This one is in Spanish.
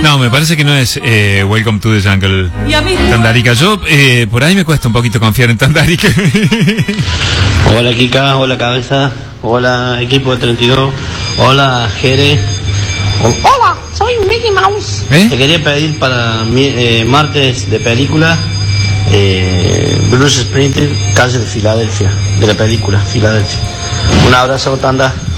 No, me parece que no es Welcome to the Jungle. Tandarica, yo por ahí me cuesta un poquito confiar en Tandarica. Hola Kika, hola Cabeza, hola equipo de 32, hola Jere. Hola, soy Mickey Mouse. Te quería pedir para martes de película Bruce Springsteen, Calle de Filadelfia, de la película Filadelfia. Un abrazo, Tanda.